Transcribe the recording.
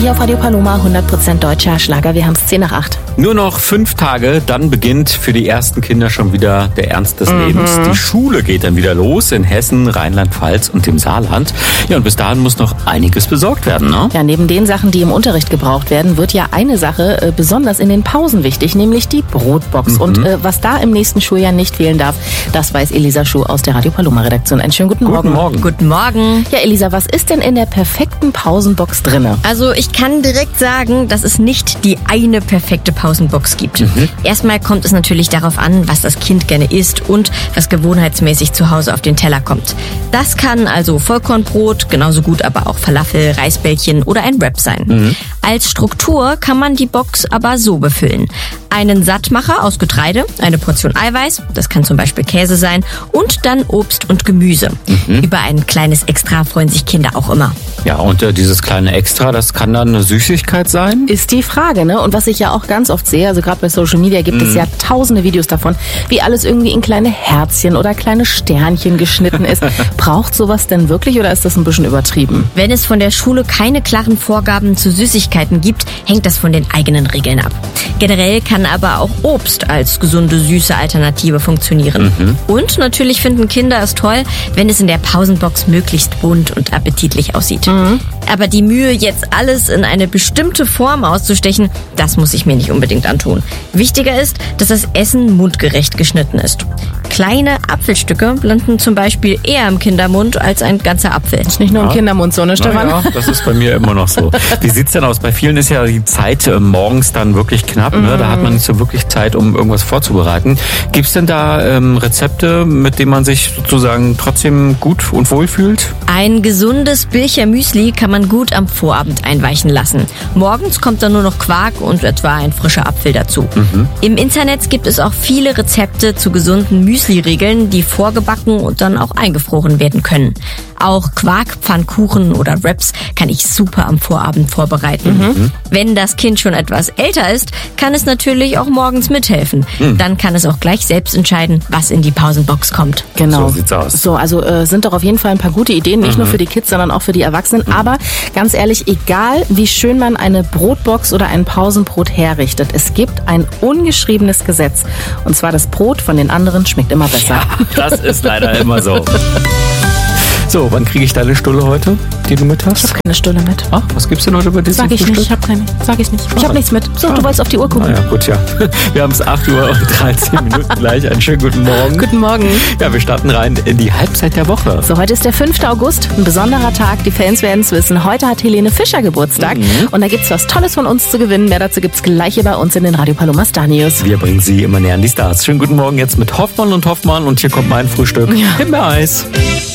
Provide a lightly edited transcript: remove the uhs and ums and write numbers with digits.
Hier auf Radio Paloma 100% deutscher Schlager. Wir haben es 7:50. Nur noch 5 Tage, dann beginnt für die ersten Kinder schon wieder der Ernst des Lebens. Die Schule geht dann wieder los in Hessen, Rheinland-Pfalz und dem Saarland. Ja, und bis dahin muss noch einiges besorgt werden, ne? Ja, neben den Sachen, die im Unterricht gebraucht werden, wird ja eine Sache besonders in den Pausen wichtig, nämlich die Brotbox. Und was da im nächsten Schuljahr nicht fehlen darf, das weiß Elisa Schuh aus der Radio Paloma-Redaktion. Einen schönen guten Morgen. Guten Morgen. Guten Morgen. Ja, Elisa, was ist denn in der perfekten Pausenbox drinne? Also ich kann direkt sagen, dass es nicht die eine perfekte Pausenbox gibt. Erstmal kommt es natürlich darauf an, was das Kind gerne isst und was gewohnheitsmäßig zu Hause auf den Teller kommt. Das kann also Vollkornbrot, genauso gut aber auch Falafel, Reisbällchen oder ein Wrap sein. Als Struktur kann man die Box aber so befüllen. Einen Sattmacher aus Getreide, eine Portion Eiweiß, das kann zum Beispiel Käse sein, und dann Obst und Gemüse. Über ein kleines Extra freuen sich Kinder auch immer. Ja, und dieses kleine Extra, das kann dann eine Süßigkeit sein? Ist die Frage, ne? Und was ich ja auch ganz oft sehe, also gerade bei Social Media gibt es ja tausende Videos davon, wie alles irgendwie in kleine Herzchen oder kleine Sternchen geschnitten ist. Braucht sowas denn wirklich oder ist das ein bisschen übertrieben? Wenn es von der Schule keine klaren Vorgaben zu Süßigkeiten gibt, hängt das von den eigenen Regeln ab. Generell kann aber auch Obst als gesunde, süße Alternative funktionieren. Und natürlich finden Kinder es toll, wenn es in der Pausenbox möglichst bunt und appetitlich aussieht. Aber die Mühe, jetzt alles in eine bestimmte Form auszustechen, das muss ich mir nicht unbedingt antun. Wichtiger ist, dass das Essen mundgerecht geschnitten ist. Kleine Apfelstücke landen zum Beispiel eher im Kindermund als ein ganzer Apfel. Ist nicht nur im Kindermund so, ne, Stefan? Ja, das ist bei mir immer noch so. Wie sieht's denn aus? Bei vielen ist ja die Zeit morgens dann wirklich knapp. Ne? Da hat man nicht so wirklich Zeit, um irgendwas vorzubereiten. Gibt's denn da Rezepte, mit denen man sich sozusagen trotzdem gut und wohl fühlt? Ein gesundes Bilcher Müsli kann man gut am Vorabend einweichen lassen. Morgens kommt dann nur noch Quark und etwa ein frischer Apfel dazu. Im Internet gibt es auch viele Rezepte zu gesunden Müsli-Regeln, die vorgebacken und dann auch eingefroren werden können. Auch Quarkpfannkuchen oder Wraps kann ich super am Vorabend vorbereiten. Wenn das Kind schon etwas älter ist, kann es natürlich auch morgens mithelfen. Dann kann es auch gleich selbst entscheiden, was in die Pausenbox kommt. Genau. So sieht's aus. So, also sind doch auf jeden Fall ein paar gute Ideen, nicht nur für die Kids, sondern auch für die Erwachsenen. Aber ganz ehrlich, egal wie schön man eine Brotbox oder ein Pausenbrot herrichtet, es gibt ein ungeschriebenes Gesetz. Und zwar, das Brot von den anderen schmeckt immer besser. Ja, das ist leider immer so. So, wann kriege ich deine Stulle heute, die du mit hast? Ich habe keine Stulle mit. Ach, was gibt's denn heute bei dir? Sag ich nicht, ich habe keine. Sag ich nicht. Ich habe nichts mit. So, du wolltest auf die Uhr gucken. Ja, gut, ja. Wir haben es 8:13 Uhr gleich. Einen schönen guten Morgen. Guten Morgen. Ja, wir starten rein in die Halbzeit der Woche. So, heute ist der 5. August, ein besonderer Tag. Die Fans werden es wissen. Heute hat Helene Fischer Geburtstag. Und da gibt's was Tolles von uns zu gewinnen. Mehr dazu gibt's gleich hier bei uns in den Radio Paloma Star News. Wir bringen Sie immer näher an die Stars. Schönen guten Morgen jetzt mit Hoffmann und Hoffmann. Und hier kommt mein Frühstück. Himbeereis.